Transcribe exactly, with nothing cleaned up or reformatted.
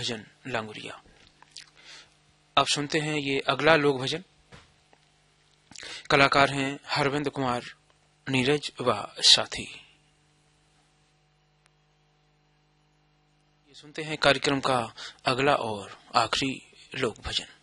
भजन लांगुरिया। अब सुनते हैं ये अगला लोक भजन। कलाकार हैं हरविंद कुमार, नीरज व साथी। ये सुनते हैं कार्यक्रम का अगला और आखिरी लोक भजन।